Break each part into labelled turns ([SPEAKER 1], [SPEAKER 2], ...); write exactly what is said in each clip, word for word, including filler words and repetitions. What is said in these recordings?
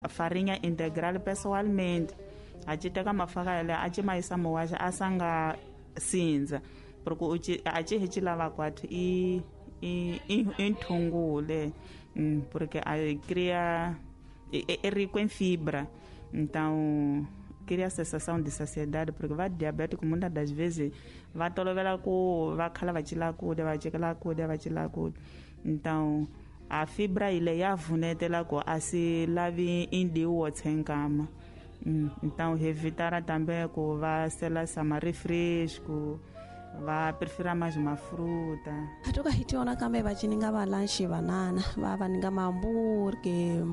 [SPEAKER 1] farinha integral pessoalmente a gente teka mafaka yale a gente maisa mowaja asanga sinza porque uchi a gente lava kwathu i i inthungule porque a cria é rico em fibra, então cria a sensação de saciedade, porque vai diabético muitas das vezes vai tolerar com vai cala vai tirar com vai tirar com vai tirar com, então a fibra ile ya vunete lá com a se lave indi o tsenkama, então evitar também com vai ser lá sama refresco, vai preferir mais uma fruta.
[SPEAKER 2] Atuka hitiona kama bachininga ba lunch banana ba baninga hambúrguer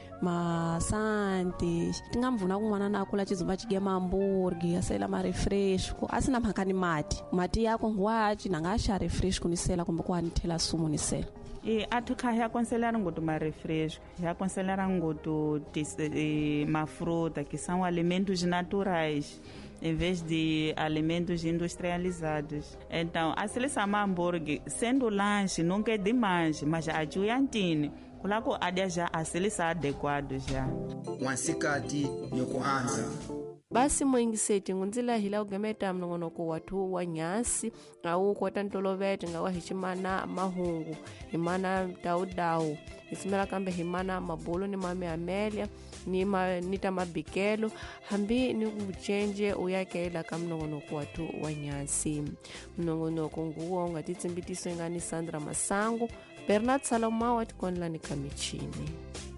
[SPEAKER 2] masanti tingamvuna kun'wana na kula chizimba chige hambúrguer asela ma refresco asina mhakani mati mati yako ngwachi nanga sha refresco nisela kumbe ku anithela sumu nisela
[SPEAKER 1] e atuka ya conselhar ngoto ma refresco ya conselhar ngoto e, ma fruta que são alimentos naturais em vez de alimentos industrializados. Então, a seleção hambúrguer, sendo lanche, nunca é demais, mas a juiantine, kulako adia já a seleção adequado já.
[SPEAKER 3] Wansikati nyokuanza.
[SPEAKER 4] Basi mwingiseti ngunzila hila ugemeta mnongonoko watu wa nyasi au kwa tantolovete ngawa hishimana mahungu himana daudau isimela kambe himana mabolo ni mame amelia ni ma, nita mabikelo hambi ni kuchenje uyake ila kamnongonoko watu wa nyasi mnongonoko nguo ngatitsimbitiso ngani Sandra Masango Bernard Saloma wati konla ni kamichini.